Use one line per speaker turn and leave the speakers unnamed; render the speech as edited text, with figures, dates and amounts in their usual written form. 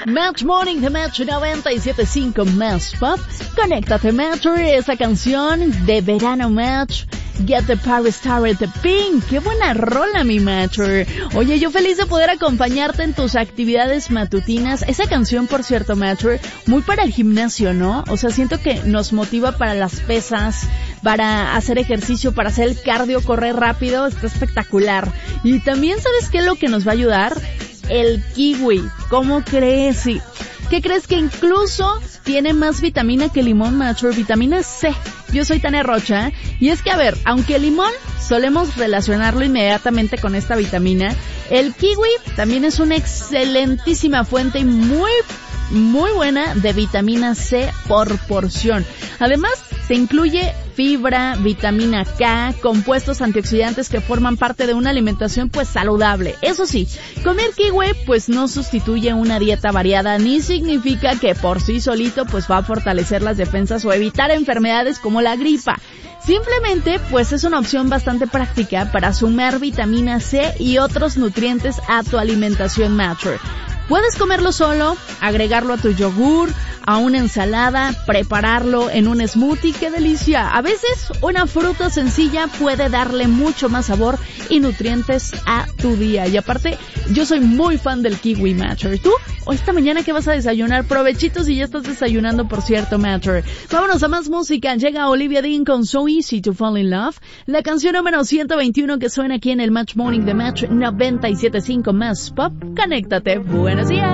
Match Morning de Match 97.5 Más Pop. Conéctate, Matcher, esa canción de verano, Match. Get the Party Started the Pink. Qué buena rola, mi Matcher. Oye, yo feliz de poder acompañarte en tus actividades matutinas. Esa canción, por cierto, Matcher, muy para el gimnasio, ¿no? O sea, siento que nos motiva para las pesas, para hacer ejercicio, para hacer el cardio, correr rápido. Está espectacular. Y también, ¿sabes qué es lo que nos va a ayudar? El kiwi. ¿Cómo crees? Sí. ¿Qué crees? Que incluso tiene más vitamina que el limón, Matcher, vitamina C. Yo soy Tania Rocha, y es que, a ver, aunque el limón solemos relacionarlo inmediatamente con esta vitamina, el kiwi también es una excelentísima fuente y muy buena de vitamina C por porción. Además, se incluye fibra, vitamina K, compuestos antioxidantes que forman parte de una alimentación pues saludable. Eso sí, comer kiwi pues no sustituye una dieta variada ni significa que por sí solito pues va a fortalecer las defensas o evitar enfermedades como la gripa. Simplemente pues es una opción bastante práctica para sumar vitamina C y otros nutrientes a tu alimentación, Matcher. Puedes comerlo solo, agregarlo a tu yogur, a una ensalada, prepararlo en un smoothie. ¡Qué delicia! A veces una fruta sencilla puede darle mucho más sabor y nutrientes a tu día. Y aparte, yo soy muy fan del kiwi, Matcher. ¿Tú? ¿O esta mañana qué vas a desayunar? Provechitos si ya estás desayunando, por cierto, Matcher. Vámonos a más música. Llega Olivia Dean con So Easy to Fall in Love. La canción número 121 que suena aquí en el Match Morning de Match 97.5 Más Pop. Conéctate. Buenos días.